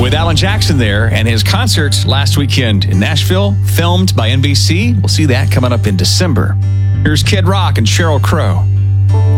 with Alan Jackson there and his concert last weekend in Nashville, filmed by NBC. We'll see that coming up in December. Here's Kid Rock and Sheryl Crow.